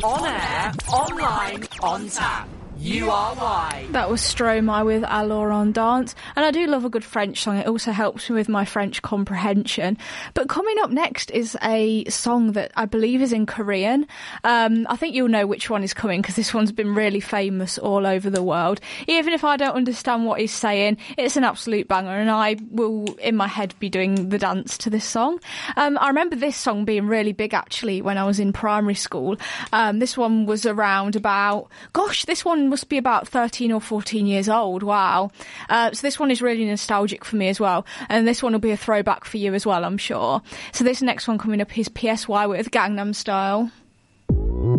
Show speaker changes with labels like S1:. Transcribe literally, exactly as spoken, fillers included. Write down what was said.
S1: On air, online, on tap. U R Y.
S2: That was Stromae with Alors on Dance, and I do love a good French song. It also helps me with my French comprehension. But coming up next is a song that I believe is in Korean. Um, I think you'll know which one is coming because this one's been really famous all over the world. Even if I don't understand what he's saying, it's an absolute banger, and I will, in my head, be doing the dance to this song. Um, I remember this song being really big, actually, when I was in primary school. Um, this one was around about, gosh, this one must be about thirteen or fourteen years old. Wow. Uh, so this one is really nostalgic for me as well. And this one will be a throwback for you as well, I'm sure. So this next one coming up is P S Y with Gangnam Style.